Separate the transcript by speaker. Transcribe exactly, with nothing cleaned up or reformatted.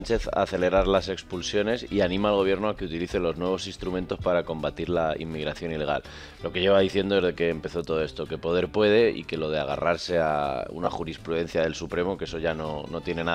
Speaker 1: Sánchez a acelerar las expulsiones y anima al gobierno a que utilice los nuevos instrumentos para combatir la inmigración ilegal. Lo que lleva diciendo desde que empezó todo esto, que poder puede y que lo de agarrarse a una jurisprudencia del Supremo, que eso ya no, no tiene nada